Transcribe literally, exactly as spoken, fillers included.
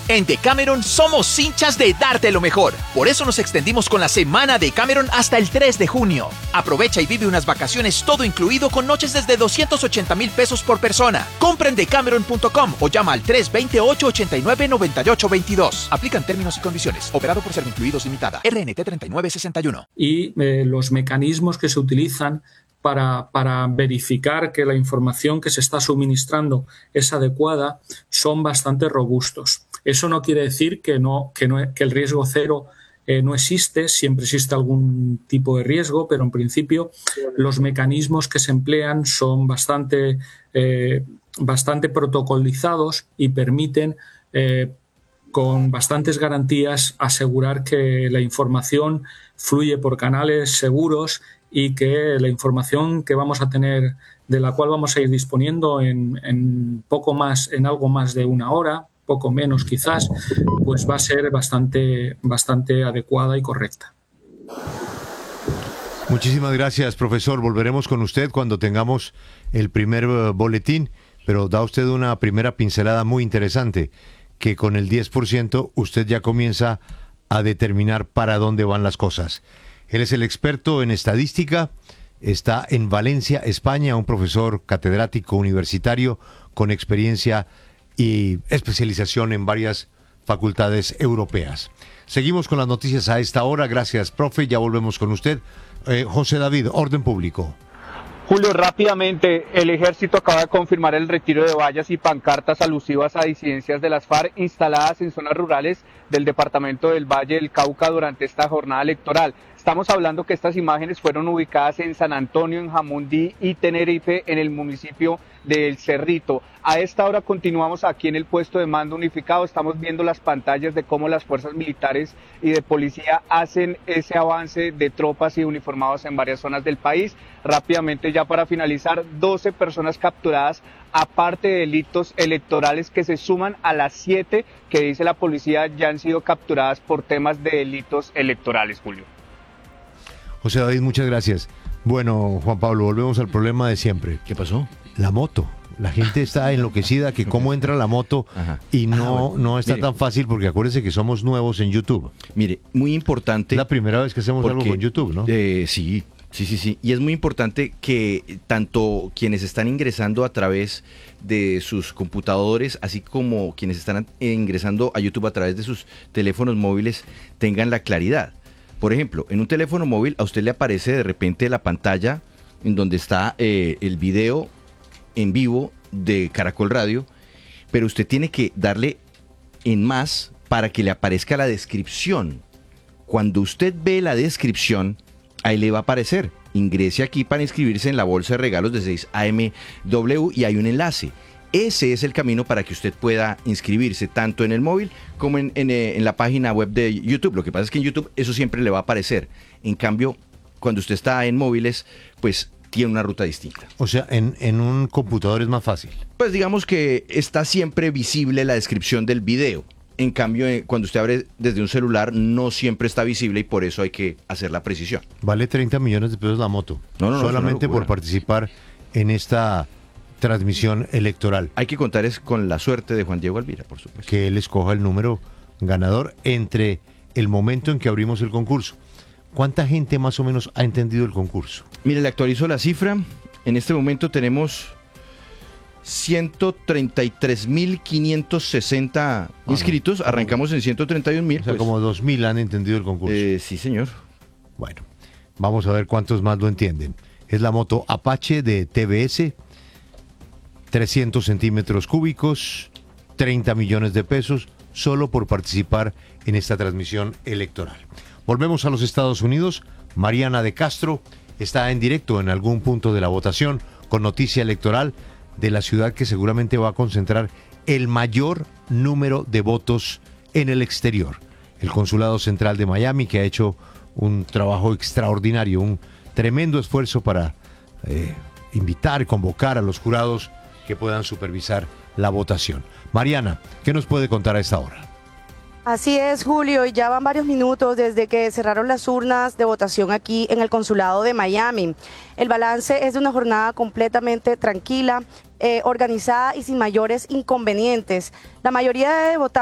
En Decameron somos hinchas de darte lo mejor. Por eso nos extendimos con la semana Decameron hasta el tres de junio. Aprovecha y vive unas vacaciones todo incluido con noches desde doscientos ochenta mil pesos por persona. Compra en decameron punto com o llama al tres dos ocho, ocho nueve, nueve ocho dos dos. Aplican términos y condiciones. Operado por Servincluidos Limitada. R N T treinta y nueve sesenta y uno. Y eh, los mecanismos que se utilizan Para, para verificar que la información que se está suministrando es adecuada son bastante robustos. Eso no quiere decir que, no, que, no, que el riesgo cero eh, no existe, siempre existe algún tipo de riesgo, pero en principio los mecanismos que se emplean son bastante, eh, bastante protocolizados y permiten eh, con bastantes garantías asegurar que la información fluye por canales seguros y que la información que vamos a tener, de la cual vamos a ir disponiendo en, en poco más, en algo más de una hora, poco menos quizás, pues va a ser bastante, bastante adecuada y correcta. Muchísimas gracias, profesor. Volveremos con usted cuando tengamos el primer uh, boletín, pero da usted una primera pincelada muy interesante, que con el diez por ciento usted ya comienza a determinar para dónde van las cosas. Él es el experto en estadística, está en Valencia, España, un profesor catedrático universitario con experiencia y especialización en varias facultades europeas. Seguimos con las noticias a esta hora. Gracias, profe. Ya volvemos con usted. Eh, José David, orden público. Julio, rápidamente, el ejército acaba de confirmar el retiro de vallas y pancartas alusivas a disidencias de las FARC instaladas en zonas rurales del departamento del Valle del Cauca durante esta jornada electoral. Estamos hablando que estas imágenes fueron ubicadas en San Antonio, en Jamundí y Tenerife, en el municipio del Cerrito. A esta hora continuamos aquí en el puesto de mando unificado. Estamos viendo las pantallas de cómo las fuerzas militares y de policía hacen ese avance de tropas y uniformados en varias zonas del país. Rápidamente, ya para finalizar, doce personas capturadas, aparte de delitos electorales que se suman a las siete que dice la policía ya han sido capturadas por temas de delitos electorales, Julio. José David, muchas gracias. Bueno, Juan Pablo, volvemos al problema de siempre. ¿Qué pasó? La moto. La gente está enloquecida que cómo entra la moto. Ajá. Y no, ah, bueno, no está mire, tan fácil porque acuérdense que somos nuevos en YouTube. Mire, muy importante. Es la primera vez que hacemos porque, algo con YouTube, ¿no? Eh, sí, sí, sí, sí. Y es muy importante que tanto quienes están ingresando a través de sus computadores, así como quienes están ingresando a YouTube a través de sus teléfonos móviles, tengan la claridad. Por ejemplo, en un teléfono móvil a usted le aparece de repente la pantalla en donde está eh, el video en vivo de Caracol Radio, pero usted tiene que darle en más para que le aparezca la descripción. Cuando usted ve la descripción, ahí le va a aparecer. Ingrese aquí para inscribirse en la bolsa de regalos de seis A M W y hay un enlace. Ese es el camino para que usted pueda inscribirse tanto en el móvil como en, en, en la página web de YouTube. Lo que pasa es que en YouTube eso siempre le va a aparecer. En cambio, cuando usted está en móviles, pues tiene una ruta distinta. O sea, en, en un computador es más fácil. Pues digamos que está siempre visible la descripción del video. En cambio, cuando usted abre desde un celular, no siempre está visible y por eso hay que hacer la precisión. Vale treinta millones de pesos la moto. No, no, no, solamente por participar en esta transmisión electoral. Hay que contar es con la suerte de Juan Diego Alvira, por supuesto. Que él escoja el número ganador entre el momento en que abrimos el concurso. ¿Cuánta gente más o menos ha entendido el concurso? Mire, le actualizo la cifra. En este momento tenemos ciento treinta y tres mil quinientos sesenta ah, inscritos. No. Arrancamos en ciento treinta y un mil. O sea, pues, como dos mil han entendido el concurso. Eh, sí, señor. Bueno, vamos a ver cuántos más lo entienden. Es la moto Apache de T V S, trescientos centímetros cúbicos, treinta millones de pesos, solo por participar en esta transmisión electoral. Volvemos a los Estados Unidos. Mariana de Castro está en directo en algún punto de la votación con noticia electoral de la ciudad que seguramente va a concentrar el mayor número de votos en el exterior. El Consulado Central de Miami, que ha hecho un trabajo extraordinario, un tremendo esfuerzo para eh, invitar, convocar a los jurados que puedan supervisar la votación. Mariana, ¿qué nos puede contar a esta hora? Así es, Julio, y ya van varios minutos desde que cerraron las urnas de votación aquí en el Consulado de Miami. El balance es de una jornada completamente tranquila, eh, organizada y sin mayores inconvenientes. La mayoría de votantes